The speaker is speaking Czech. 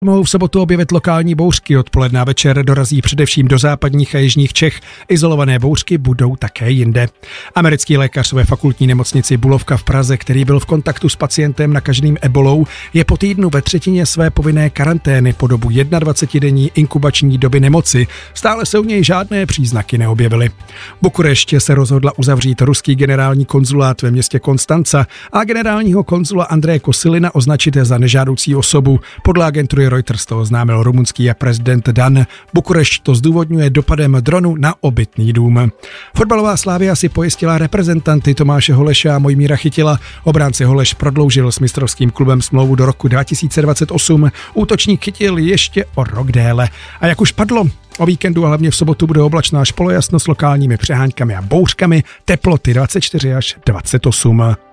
Mohou v sobotu objevit lokální bouřky, odpoledne a večer dorazí především do západních a jižních Čech. Izolované bouřky budou také jinde. Americký lékař ve fakultní nemocnici Bulovka v Praze, který byl v kontaktu s pacientem nakaženým ebolou, je po týdnu ve třetině své povinné karantény po dobu 21denní inkubační doby nemoci. Stále se u něj žádné příznaky neobjevily. Bukurešť se rozhodla uzavřít ruský generální konzulát ve městě Konstanca a generálního konzula Andreje Kosylina označit za nežádoucí osobu. Podle agentury Reuters to oznámil rumunský prezident Dan. Bukurešť to zdůvodňuje dopadem dronu na obytný dům. Fotbalová Slavia si pojistila reprezentanty Tomáše Holeše a Mojmíra Chytila. Obránce Holeš prodloužil s mistrovským klubem smlouvu do roku 2028. Útočník Chytil ještě o rok déle. A jak už padlo, o víkendu a hlavně v sobotu bude oblačná až polojasno s lokálními přeháňkami a bouřkami, teploty 24 až 28.